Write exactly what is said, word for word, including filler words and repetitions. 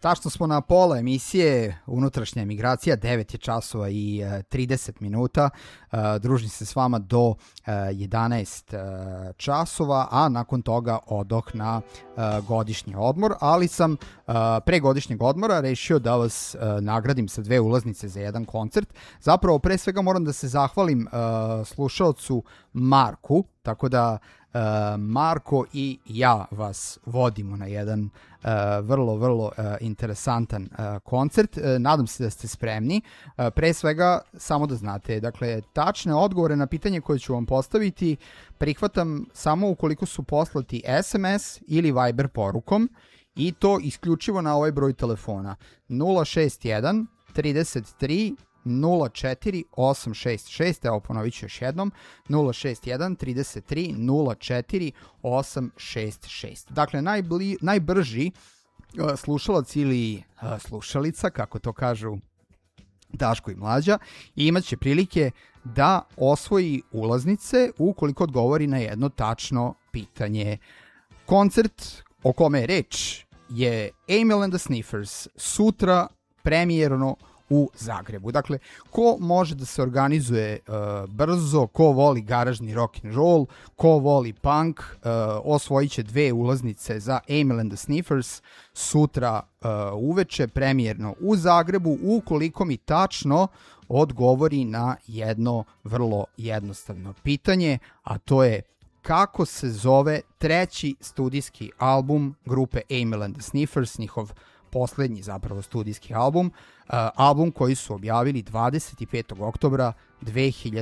Tačno smo na pola emisije Unutrašnja emigracija, devet je časova i trideset minuta. Družim se s vama do jedanaest časova, a nakon toga odoh na godišnji odmor, ali sam pre godišnjeg odmora rešio da vas nagradim sa dve ulaznice za jedan koncert. Zapravo, pre svega moram da se zahvalim slušaocu Marku, tako da Uh, Marko i ja vas vodimo na jedan uh, vrlo, vrlo uh, interesantan uh, koncert. Uh, nadam se da ste spremni. Uh, pre svega, samo da znate, dakle, tačne odgovore na pitanje koje ću vam postaviti prihvatam samo ukoliko su poslati es em es ili Viber porukom, i to isključivo na ovaj broj telefona nula šest jedan trideset tri nula četiri osam šest šest, evo ponovit ću još jednom, nula šest jedan trideset tri nula četiri osam šest šest. Dakle, najbli, najbrži uh, slušalac ili uh, slušalica, kako to kažu Daško i Mlađa, imat će prilike da osvoji ulaznice ukoliko odgovori na jedno tačno pitanje. Koncert o kome je reč je Emil and the Sniffers, sutra premijerno u Zagrebu. Dakle, ko može da se organizuje uh, brzo, ko voli garažni rock and roll, ko voli punk, uh, osvojit će dve ulaznice za Emil and the Sniffers sutra uh, uveče, premijerno u Zagrebu, ukoliko mi tačno odgovori na jedno vrlo jednostavno pitanje, a to je kako se zove treći studijski album grupe Emil and the Sniffers, njihov poslednji zapravo studijski album, uh, album koji su objavili dvadeset petog oktobra dve hiljade